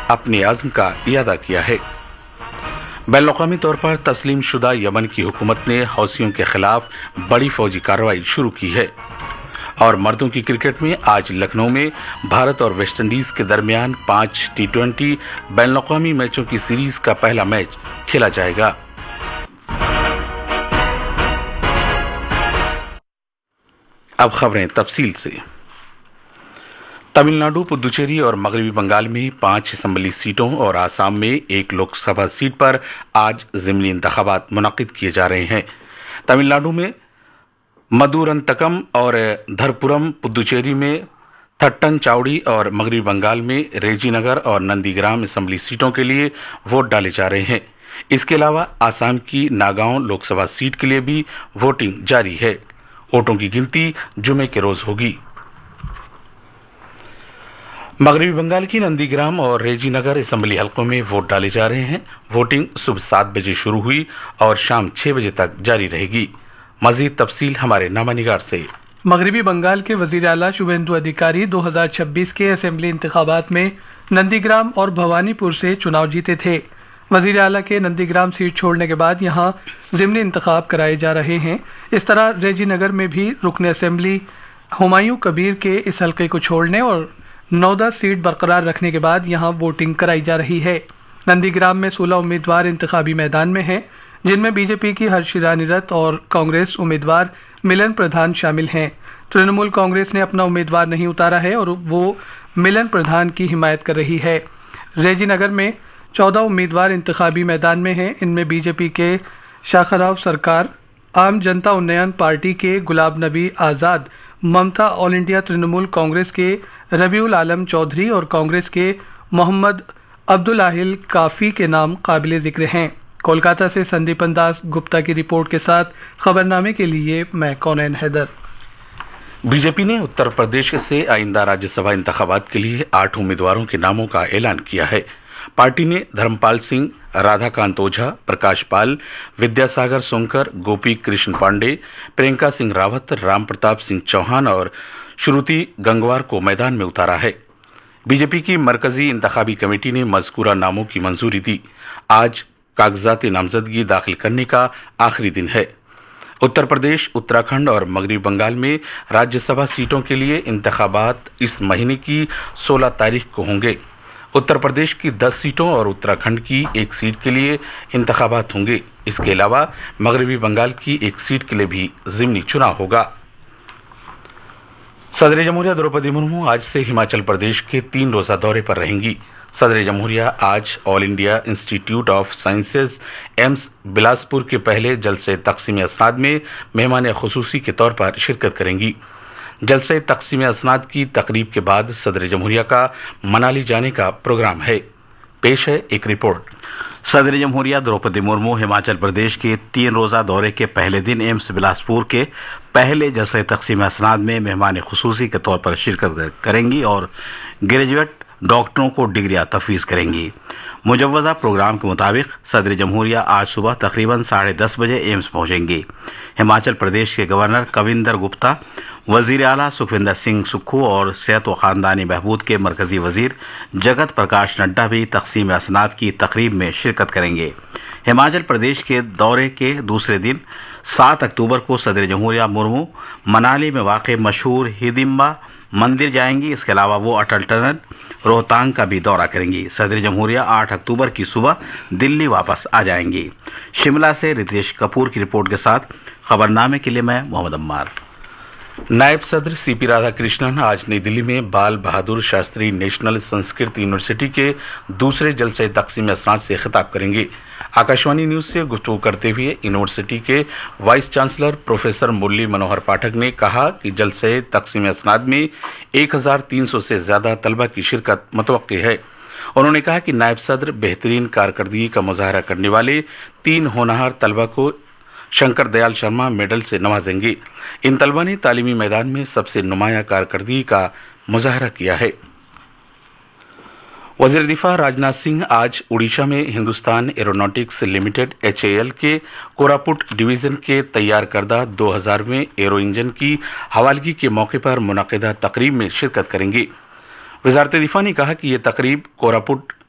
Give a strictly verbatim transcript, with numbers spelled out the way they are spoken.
अपने अज़्म का इरादा किया है। बैनुल-अक़वामी तौर पर तस्लीम शुदा यमन की हुकूमत ने हौसियों के खिलाफ बड़ी फौजी कार्रवाई शुरू की है। और मर्दों की क्रिकेट में आज लखनऊ में भारत और वेस्ट इंडीज के दरमियान पांच टी ट्वेंटी बैनुल-अक़वामी मैचों की सीरीज का पहला मैच खेला जाएगा। अब खबरें तफसील से। तमिलनाडु, पुदुचेरी और मगरबी बंगाल में पांच असेंबली सीटों और आसाम में एक लोकसभा सीट पर आज ज़िमनी इंतखाबात मुनक्किद किए जा रहे हैं। तमिलनाडु में मदुरंतकम और धरपुरम, पुदुचेरी में थट्टन चावड़ी और मगरबी बंगाल में रेजीनगर और नंदीग्राम असेंबली सीटों के लिए वोट डाले जा रहे हैं। इसके अलावा आसाम की नागांव लोकसभा सीट के लिए भी वोटिंग जारी है। वोटों की गिनती जुमे के रोज होगी। मगरबी बंगाल की नंदीग्राम और रेजीनगर असेंबली हलकों में वोट डाले जा रहे हैं। वोटिंग सुबह सात बजे शुरू हुई और शाम छह बजे तक जारी रहेगी। मजीद तफसील हमारे नामानिगार से। मगरबी बंगाल के वजीर आला शुभेंदु अधिकारी दो हज़ार छब्बीस के असेंबली इंतखाबात में नंदीग्राम और भवानीपुर से चुनाव जीते थे। वजीर आला के नंदीग्राम सीट छोड़ने के बाद यहां ज़िमनी इंतखाब कराए जा रहे हैं। इस तरह रेजीनगर में भी रुकन असेंबली हुमायूं कबीर के इस हल्के को छोड़ने और नौदा सीट बरकरार रखने के बाद यहां वोटिंग कराई जा रही है। नंदीग्राम में सोलह उम्मीदवार इंतखाबी मैदान में हैं, जिनमें बीजेपी की हर्षिरानी रथ और कांग्रेस उम्मीदवार मिलन प्रधान शामिल हैं। तृणमूल कांग्रेस ने अपना उम्मीदवार नहीं उतारा है और वो मिलन प्रधान की हिमायत कर रही है। रेजीनगर में चौदह उम्मीदवार इंतखाबी मैदान में हैं। इनमें बीजेपी के शाखराव सरकार, आम जनता उन्नयन पार्टी के गुलाब नबी आज़ाद, ममता ऑल इंडिया तृणमूल कांग्रेस के रबीउल आलम चौधरी और कांग्रेस के मोहम्मद अब्दुल काफी के नाम काबिल जिक्र हैं। कोलकाता से संदीपन दास गुप्ता की रिपोर्ट के साथ खबरनामे के लिए मैं कौनैन हैदर। बीजेपी ने उत्तर प्रदेश से आइंदा राज्यसभा इंतखाबात के लिए आठ उम्मीदवारों के नामों का ऐलान किया है। पार्टी ने धर्मपाल सिंह, राधाकांत ओझा, प्रकाश पाल, विद्यासागर सोनकर, गोपी कृष्ण पांडे, प्रियंका सिंह रावत, राम प्रताप सिंह चौहान और श्रुति गंगवार को मैदान में उतारा है। बीजेपी की मरकजी इंतखाबी कमेटी ने मज़कूरा नामों की मंजूरी दी। आज कागजात नामजदगी दाखिल करने का आखिरी दिन है। उत्तर प्रदेश, उत्तराखंड और मगरबी बंगाल में राज्यसभा सीटों के लिए इंतखाबात इस महीने की सोलह तारीख को होंगे। उत्तर प्रदेश की दस सीटों और उत्तराखंड की एक सीट के लिए इंतखाबात होंगे। इसके अलावा मगरबी बंगाल की एक सीट के लिए भी ज़िमनी चुनाव होगा। सदर जमहूरिया द्रौपदी मुर्मू आज से हिमाचल प्रदेश के तीन रोजा दौरे पर रहेंगी। सदर जमहूरिया आज all India institute of sciences AIIMS Bilaspur के पहले जलसे तकसीम असनाद में मेहमान खुसूसी के तौर पर शिरकत करेंगी। जलसे तकसीम असनाद की तकरीब के बाद सदर जमहूरिया का मनाली जाने का प्रोग्राम है। पेश है एक रिपोर्ट। सदर जमहूरिया द्रौपदी मुर्मू हिमाचल प्रदेश के तीन रोज़ा दौरे के पहले दिन एम्स बिलासपुर के पहले जलसे तकसीम असनाद में मेहमान खुसूसी के तौर पर शिरकत करेंगी और ग्रेजुएट डॉक्टरों को डिग्रियां तफवीज़ करेंगी। मुजव्वज़ा प्रोग्राम के मुताबिक सदर जमहूरिया आज सुबह तकरीबन साढ़े दस बजे एम्स पहुंचेंगी। हिमाचल प्रदेश के गवर्नर कविंदर गुप्ता, वजीर आला सुखविंदर सिंह सुक्खू और सेहत व ख़ानदानी बहबूद के मरकज़ी वजीर जगत प्रकाश नड्डा भी तकसीम असनाद की तकरीब में शिरकत करेंगे। हिमाचल प्रदेश के दौरे के दूसरे दिन सात अक्टूबर को सदर जमहूरिया मुर्मू मनाली में वाक़ मशहूर हिडिंबा मंदिर जाएंगी। इसके अलावा वो अटल टनल रोहतांग का भी दौरा करेंगी। सदर जमहूरिया आठ अक्टूबर की सुबह दिल्ली वापस आ जाएंगी। शिमला से रितेश कपूर की रिपोर्ट के साथ खबरनामे के लिए मैं मोहम्मद अम्मार। नायब सदर सीपी राधाकृष्णन आज नई दिल्ली में बाल बहादुर शास्त्री नेशनल संस्कृत यूनिवर्सिटी के दूसरे जलसे तकसीम असनाद से खिताब करेंगे। आकाशवाणी न्यूज से गुफ्तगू करते हुए यूनिवर्सिटी के vice chancellor professor Murli Manohar पाठक ने कहा कि जलसे तकसीम असनाद में एक हजार तीन सौ से ज्यादा तलबा की शिरकत मुतवक्की है। उन्होंने कहा कि नायब सदर बेहतरीन कारकर्दगी का मुजाहरा करने वाले तीन होनहार तलबा को शंकर दयाल शर्मा मेडल से नवाजेंगे। इन तलबा ने तालीमी मैदान में सबसे नुमाया कारकर्दगी का मुजाहरा किया है। वज़ीर दिफा राजनाथ सिंह आज उड़ीसा में Hindustan aeronautics limited H A L के कोरापुट डिवीजन के तैयार करदा दो हज़ारवें एरो इंजन की हवालगी के मौके पर मुनक़िदा तकरीब में शिरकत करेंगे। वज़ारत दिफा ने कहा कि यह तकरीब कोरापुट